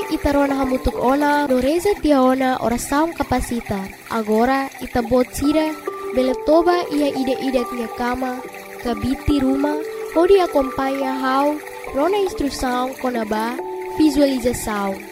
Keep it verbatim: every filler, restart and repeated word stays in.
ita rona hamutuk ona do reza tia ona ora saung kapasita. Agora ita bot sira bele toba ia ide-ide tia kama kabiti rumah hodi acompanha hau rona instrução konaba visualização.